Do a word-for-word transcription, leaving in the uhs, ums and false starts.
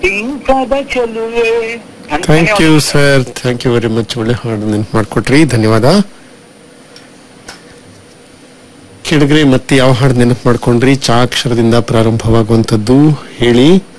ಇಂಕದ ಚೆಲುವೆ ಅಂತ thank you sir, thank you very much. ಒಳ್ಳೆ ಹಾಡು ನೆನ್ಪು ಮಾಡ್ಕೊಟ್ರಿ, ಧನ್ಯವಾದ. ಕೆಳಗರೆ ಮತ್ತೆ ಯಾವ ಹಾಡು ನೆನಪು ಮಾಡ್ಕೊಂಡ್ರಿ? ಚಾ ಅಕ್ಷರದಿಂದ ಪ್ರಾರಂಭವಾಗುವಂಥದ್ದು ಹೇಳಿ.